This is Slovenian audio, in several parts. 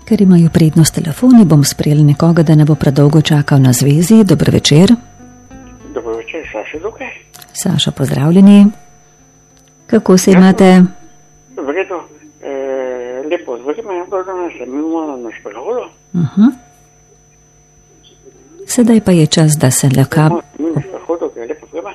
Ker imajo prednost telefoni, bom sprejela nekoga, da ne bo predolgo čakal na zvezi. Dober večer. Dober večer, Saša tukaj. Saša, pozdravljeni. Kako se imate? V redu, lepo zveme je bilo danes, sem imala na spravo. Sedaj pa je čas, da se leka... Na sprehodu, ki je lepo vreme.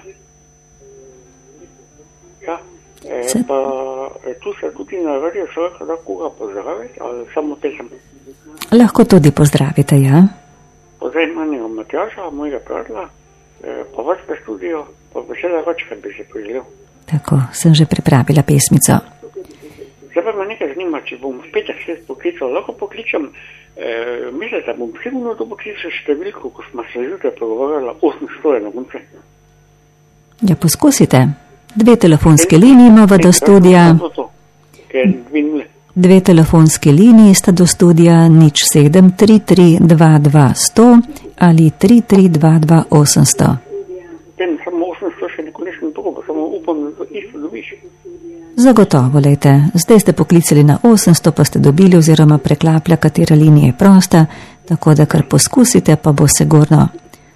Ja, pa tu se tudi na radio človeka da koga pozdraviti, ali samo pesem? Lahko tudi pozdravite, ja. Pozdravim manjega Matjaža, mojega prijatelja, pa vas pa študijo, pa vesela ročka bi se poželil. Tako, sem že pripravila pesmico. Zdaj pa me nekaj zanima, če bom v petek se poklical, lahko pokličem, mislim, da bom sigurno to poklical številko, ko smo se zjutraj pogovarjala 800 na koncu. Ja, poskusite. 2 telefonske linije imamo do studia. 2 telefonske linije sta do studia 07 33 22 100 ali 33 22 800. Tem samo 800 še nikoli nisem tako, pa samo upam, da isto dobiš. Zagotovo, lejte. Zdaj ste poklicali na 800, pa ste dobili oziroma preklaplja, katera linija je prosta, tako da kar poskusite, pa bo sigurno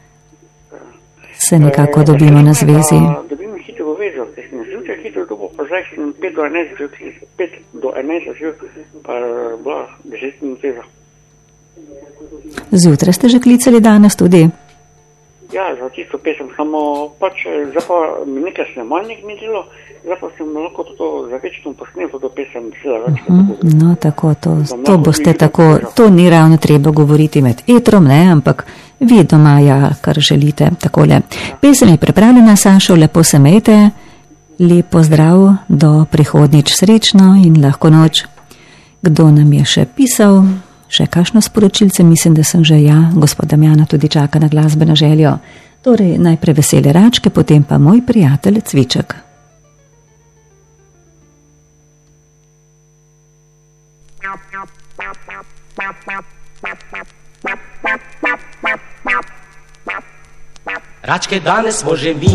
se nekako dobimo na zvezi. Dobim hitro vezo, ker sem zjutraj hitro dobil, pa zdaj sem 5 do 11, pa bila 10 minut veza. Zjutraj ste že klicali danes tudi? Ja, za tisto pesem, samo pač, zdaj pa mi nekaj snemalnik ni delo, zdaj pa sem lahko to za večno posnel, to pesem vsega več. No, tako, to boste tako, to ni ravno treba govoriti med etrom, ne, ampak vi doma, ja, kar želite, takole. Pesem je pripravljena, Sašo, lepo se imejte, lep pozdrav, do prihodnjič, srečno in lahko noč. Kdo nam je še pisal? Še kakšno sporočilce, mislim, da sem že ja, gospod Damjana tudi čaka na glasbeno željo. Torej, najprej vesele račke, potem pa moj prijatelj Cviček. Račke danes smo že mi